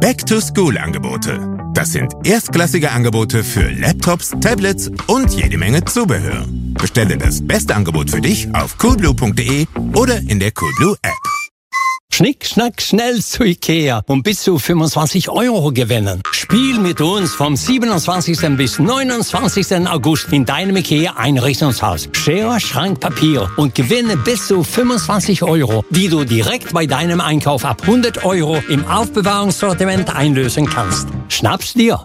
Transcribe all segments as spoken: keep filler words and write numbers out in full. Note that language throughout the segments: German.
Back-to-School-Angebote. Das sind erstklassige Angebote für Laptops, Tablets und jede Menge Zubehör. Bestelle das beste Angebot für dich auf coolblue punkt de oder in der Coolblue App. Schnick, schnack, schnell zu Ikea und bis zu fünfundzwanzig Euro gewinnen. Spiel mit uns vom siebenundzwanzigsten bis neunundzwanzigsten August in deinem Ikea Einrichtungshaus. Schere, Schrank, Papier und gewinne bis zu fünfundzwanzig Euro, die du direkt bei deinem Einkauf ab hundert Euro im Aufbewahrungssortiment einlösen kannst. Schnapp's dir!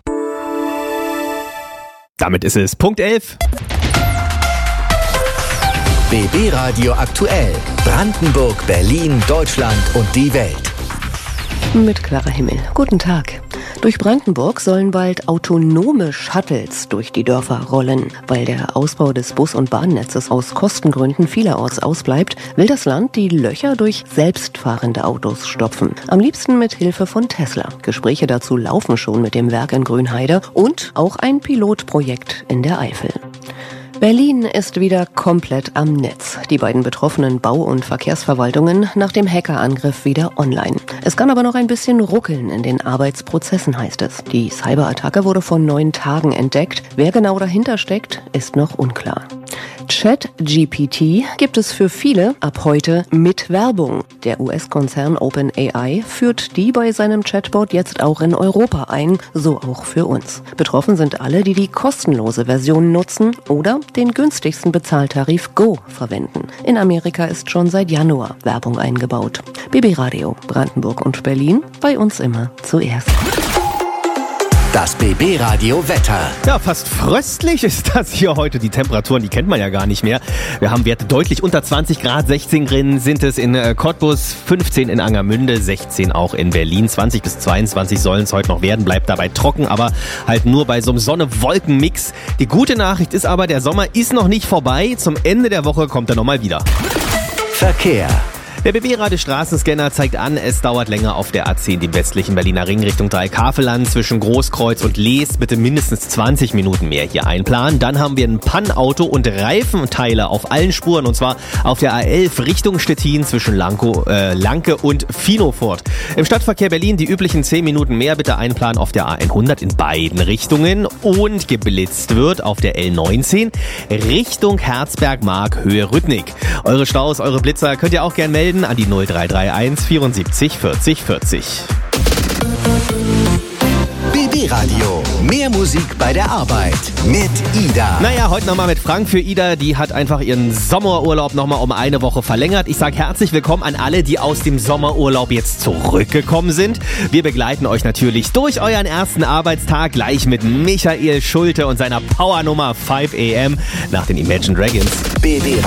Damit ist es Punkt elf. B B Radio aktuell. Brandenburg, Berlin, Deutschland und die Welt. Mit klarer Himmel. Guten Tag. Durch Brandenburg sollen bald autonome Shuttles durch die Dörfer rollen. Weil der Ausbau des Bus- und Bahnnetzes aus Kostengründen vielerorts ausbleibt, will das Land die Löcher durch selbstfahrende Autos stopfen. Am liebsten mit Hilfe von Tesla. Gespräche dazu laufen schon mit dem Werk in Grünheide und auch ein Pilotprojekt in der Eifel. Berlin ist wieder komplett am Netz. Die beiden betroffenen Bau- und Verkehrsverwaltungen nach dem Hackerangriff wieder online. Es kann aber noch ein bisschen ruckeln in den Arbeitsprozessen, heißt es. Die Cyberattacke wurde vor neun Tagen entdeckt. Wer genau dahinter steckt, ist noch unklar. ChatGPT gibt es für viele ab heute mit Werbung. Der U S-Konzern OpenAI führt die bei seinem Chatbot jetzt auch in Europa ein, so auch für uns. Betroffen sind alle, die die kostenlose Version nutzen oder den günstigsten Bezahltarif Go verwenden. In Amerika ist schon seit Januar Werbung eingebaut. B B Radio, Brandenburg und Berlin, bei uns immer zuerst. Das B B Radio Wetter. Ja, fast fröstlich ist das hier heute. Die Temperaturen, die kennt man ja gar nicht mehr. Wir haben Werte deutlich unter zwanzig Grad. sechzehn Grad sind es in Cottbus, fünfzehn in Angermünde, sechzehn auch in Berlin. zwanzig bis zweiundzwanzig sollen es heute noch werden. Bleibt dabei trocken, aber halt nur bei so einem Sonne-Wolken-Mix. Die gute Nachricht ist aber, der Sommer ist noch nicht vorbei. Zum Ende der Woche kommt er nochmal wieder. Verkehr. Der B B-Radio-Straßenscanner zeigt an, es dauert länger auf der A zehn, dem westlichen Berliner Ring Richtung Dreiekaveland zwischen Großkreuz und Lees. Bitte mindestens zwanzig Minuten mehr hier einplanen. Dann haben wir ein Pannauto und Reifenteile auf allen Spuren, und zwar auf der A elf Richtung Stettin zwischen Lanko, äh, Lanke und Finofort. Im Stadtverkehr Berlin die üblichen zehn Minuten mehr bitte einplanen auf der A hundert in beiden Richtungen, und geblitzt wird auf der L neunzehn Richtung Herzberg-Mark, Höhe Rüttnig. Eure Staus, eure Blitzer könnt ihr auch gern melden an die null drei drei eins vierundsiebzig vierzig vierzig. B B Radio. Mehr Musik bei der Arbeit mit Ida. Naja, heute nochmal mit Frank für Ida. Die hat einfach ihren Sommerurlaub nochmal um eine Woche verlängert. Ich sage herzlich willkommen an alle, die aus dem Sommerurlaub jetzt zurückgekommen sind. Wir begleiten euch natürlich durch euren ersten Arbeitstag gleich mit Michael Schulte und seiner Powernummer fünf a m nach den Imagine Dragons. B B